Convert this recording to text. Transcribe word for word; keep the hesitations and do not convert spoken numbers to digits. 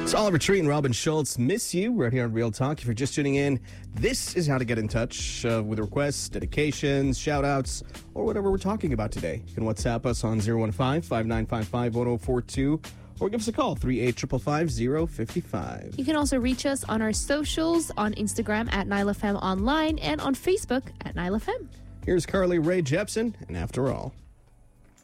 It's Oliver Tree and Robin Schultz. Miss you right here on Real Talk. If you're just tuning in, this is how to get in touch uh, with requests, dedications, shout outs, or whatever we're talking about today. You can WhatsApp us on zero one five, five nine five five, one zero four two or give us a call, three eight five five, zero five five. You can also reach us on our socials, on Instagram at Nile F M Online and on Facebook at Nile F M. Here's Carly Rae Jepsen, and After All.